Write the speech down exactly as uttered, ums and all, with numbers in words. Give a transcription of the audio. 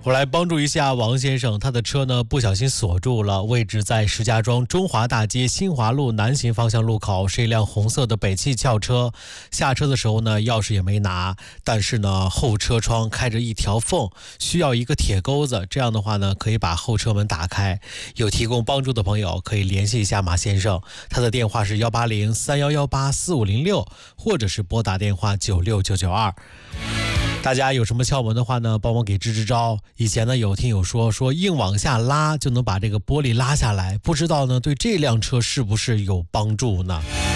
我来帮助一下王先生，他的车呢不小心锁住了，位置在石家庄中华大街新华路南行方向路口，是一辆红色的北汽轿车。下车的时候呢，钥匙也没拿，但是呢后车窗开着一条缝，需要一个铁钩子，这样的话呢可以把后车门打开。有提供帮助的朋友可以联系一下马先生，他的电话是幺八零三幺幺八四五零六，或者是拨打电话九六九九二。大家有什么窍门的话呢，帮我给支支招。以前呢有听友说说硬往下拉就能把这个玻璃拉下来，不知道呢对这辆车是不是有帮助呢？